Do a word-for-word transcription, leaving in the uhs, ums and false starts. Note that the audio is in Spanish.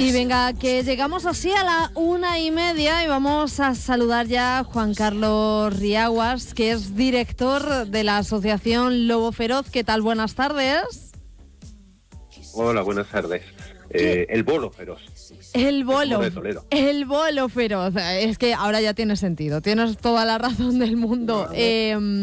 Y venga, que llegamos así a la una y media y vamos a saludar ya a Juan Carlos Riaguas, que es director de la Asociación Lobo Feroz. ¿Qué tal? Buenas tardes. Hola, buenas tardes. Eh, el bolo feroz. El bolo, de Toledo. el bolo feroz. Es que ahora ya tiene sentido. Tienes toda la razón del mundo. Eh,